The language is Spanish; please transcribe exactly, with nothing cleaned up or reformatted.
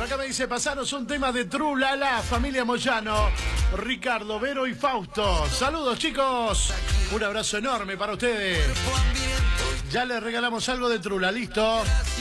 acá me dice, pasaros un tema de Trulala, familia Moyano, Ricardo, Vero y Fausto. Saludos, chicos. Un abrazo enorme para ustedes. Ya les regalamos algo de Trula, listo.